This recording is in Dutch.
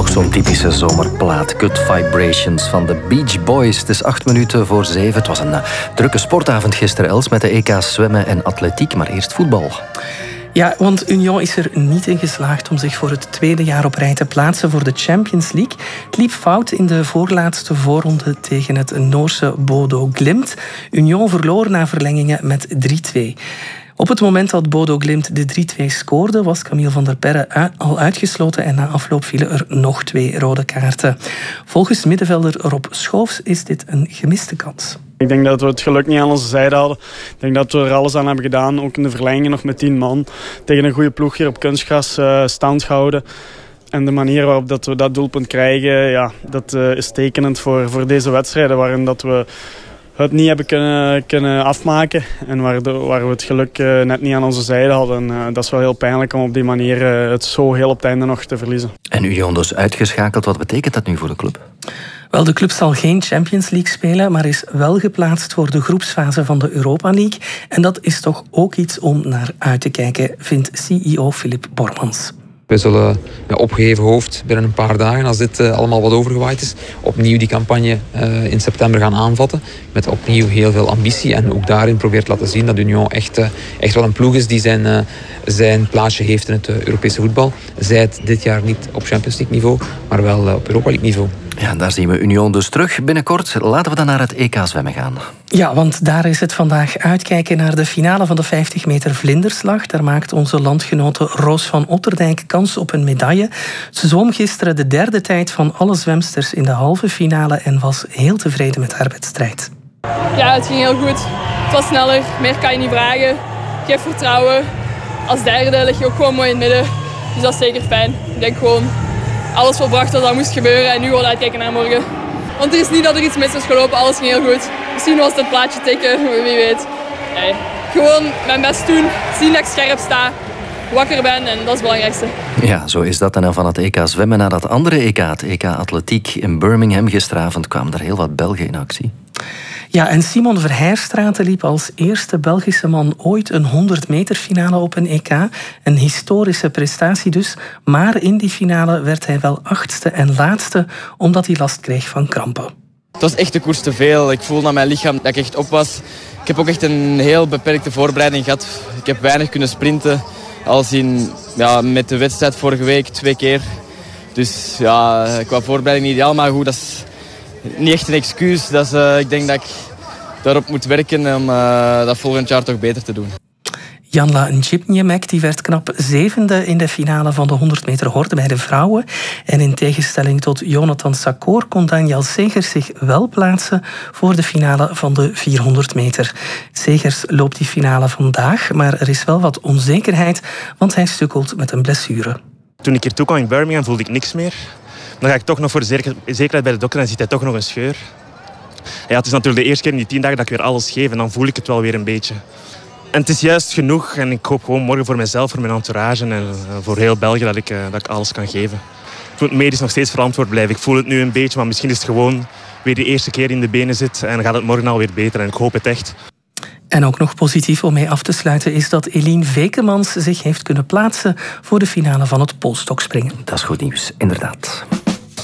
Nog zo'n typische zomerplaat. Good Vibrations van de Beach Boys. Het is 7:08. Het was een drukke sportavond gisteren, Els, met de EK's zwemmen en atletiek. Maar eerst voetbal. Ja, want Union is er niet in geslaagd om zich voor het tweede jaar op rij te plaatsen voor de Champions League. Het liep fout in de voorlaatste voorronde tegen het Noorse Bodo Glimt. Union verloor na verlengingen met 3-2. Op het moment dat Bodo Glimt de 3-2 scoorde, was Camille van der Perre al uitgesloten en na afloop vielen er nog 2 rode kaarten. Volgens middenvelder Rob Schoofs is dit een gemiste kans. Ik denk dat we het geluk niet aan onze zijde hadden. Ik denk dat we er alles aan hebben gedaan. Ook in de verlenging nog met 10 man. Tegen een goede ploeg hier op kunstgras stand gehouden. En de manier waarop dat we dat doelpunt krijgen, ja, dat is tekenend voor deze wedstrijden. Waarin dat we het niet hebben kunnen afmaken. En waar we het geluk net niet aan onze zijde hadden. Dat is wel heel pijnlijk om op die manier het zo heel op het einde nog te verliezen. En Union dus uitgeschakeld. Wat betekent dat nu voor de club? Wel, de club zal geen Champions League spelen, maar is wel geplaatst voor de groepsfase van de Europa League. En dat is toch ook iets om naar uit te kijken, vindt CEO Philippe Bormans. We zullen opgeheven hoofd binnen een paar dagen, als dit allemaal wat overgewaaid is, opnieuw die campagne in september gaan aanvatten. Met opnieuw heel veel ambitie. En ook daarin probeert laten zien dat Union echt wel een ploeg is die zijn plaatsje heeft in het Europese voetbal. Zij het dit jaar niet op Champions League niveau, maar wel op Europa League niveau. Ja, daar zien we Union dus terug binnenkort. Laten we dan naar het EK zwemmen gaan. Ja, want daar is het vandaag uitkijken naar de finale van de 50 meter vlinderslag. Daar maakt onze landgenote Roos van Otterdijk kans op een medaille. Ze zwom gisteren de 3e tijd van alle zwemsters in de halve finale en was heel tevreden met haar wedstrijd. Ja, het ging heel goed. Het was sneller, meer kan je niet vragen. Geef vertrouwen. Als 3e lig je ook gewoon mooi in het midden. Dus dat is zeker fijn. Ik denk gewoon alles volbracht wat dat moest gebeuren en nu gewoon uitkijken naar morgen. Want het is niet dat er iets mis is gelopen, alles ging heel goed. Misschien was het een plaatje tikken, wie weet. Nee. Gewoon mijn best doen, zien dat ik scherp sta, wakker ben en dat is het belangrijkste. Ja, zo is dat. En dan van het EK zwemmen naar dat andere EK, het EK atletiek in Birmingham. Gisteravond kwamen er heel wat Belgen in actie. Ja, en Simon Verheijstraten liep als eerste Belgische man ooit een 100 meter finale op een EK. Een historische prestatie dus. Maar in die finale werd hij wel 8e en laatste, omdat hij last kreeg van krampen. Het was echt de koers te veel. Ik voelde aan mijn lichaam dat ik echt op was. Ik heb ook echt een heel beperkte voorbereiding gehad. Ik heb weinig kunnen sprinten. Met de wedstrijd vorige week 2 keer. Dus ja, qua voorbereiding niet ideaal, maar goed, dat is niet echt een excuus. Ik denk dat ik daarop moet werken om dat volgend jaar toch beter te doen. Janla Njipnjemek die werd knap 7e in de finale van de 100 meter horde bij de vrouwen. En in tegenstelling tot Jonathan Sakor kon Daniel Segers zich wel plaatsen voor de finale van de 400 meter. Segers loopt die finale vandaag, maar er is wel wat onzekerheid, want hij sukkelt met een blessure. Toen ik hier toe kwam in Birmingham voelde ik niks meer. Dan ga ik toch nog voor de zekerheid bij de dokter en ziet hij toch nog een scheur. Ja, het is natuurlijk de eerste keer in die 10 dagen dat ik weer alles geef en dan voel ik het wel weer een beetje. En het is juist genoeg en ik hoop gewoon morgen voor mezelf, voor mijn entourage en voor heel België dat ik alles kan geven. Ik moet medisch nog steeds verantwoord blijven. Ik voel het nu een beetje, maar misschien is het gewoon weer de eerste keer in de benen zit en gaat het morgen alweer beter en ik hoop het echt. En ook nog positief om mee af te sluiten is dat Eline Vekemans zich heeft kunnen plaatsen voor de finale van het polstokspringen. Dat is goed nieuws, inderdaad.